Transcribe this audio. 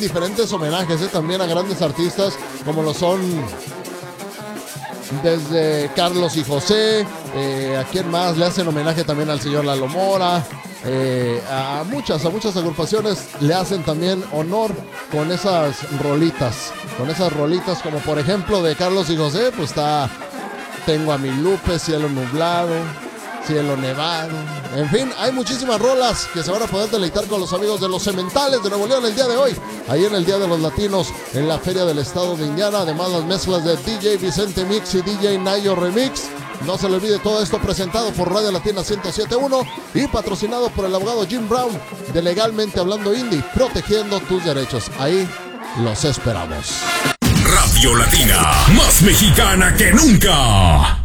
diferentes homenajes, también a grandes artistas como lo son desde Carlos y José, a quién más le hacen homenaje también al señor Lalo Mora, a muchas agrupaciones le hacen también honor con esas rolitas, como por ejemplo de Carlos y José, pues está Tengo a mi Lupe, Cielo Nublado, Cielo Nevado, en fin, hay muchísimas rolas que se van a poder deleitar con los amigos de los Cementales de Nuevo León el día de hoy, ahí en el Día de los Latinos en la Feria del Estado de Indiana. Además las mezclas de DJ Vicente Mix y DJ Nayo Remix. No se le olvide todo esto, presentado por Radio Latina 107.1 y patrocinado por el abogado Jim Brown de Legalmente Hablando Indie, protegiendo tus derechos. Ahí los esperamos. Radio Latina, más mexicana que nunca.